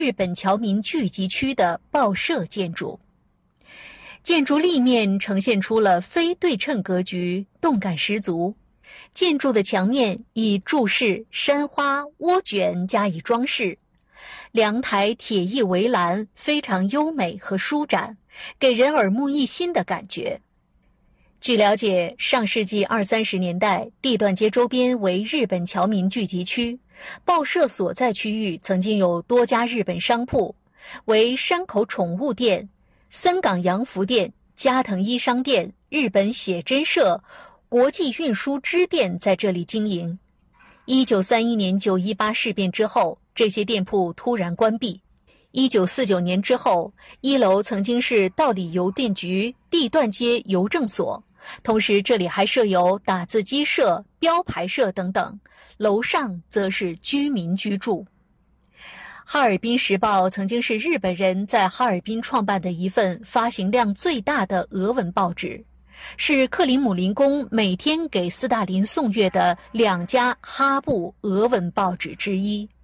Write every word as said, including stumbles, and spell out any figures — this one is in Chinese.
日本侨民聚集区的报社建筑。建筑立面呈现出了非对称格局，动感十足。建筑的墙面以柱式、山花、涡卷加以装饰，两台铁艺围栏非常优美和舒展，给人耳目一新的感觉。据了解，上世纪二三十年代，地段街周边为日本侨民聚集区，报社所在区域曾经有多家日本商铺，为山口宠物店、森港洋服店、加藤衣商店、日本写真社、国际运输支店在这里经营。一九三一年九一八事变之后，这些店铺突然关闭。一九四九年之后，一楼曾经是道里邮电局地段街邮政所，同时这里还设有打字机社、标牌社等等，楼上则是居民居住。哈尔滨时报曾经是日本人在哈尔滨创办的一份发行量最大的俄文报纸，是克里姆林宫每天给斯大林送阅的两家哈布俄文报纸之一。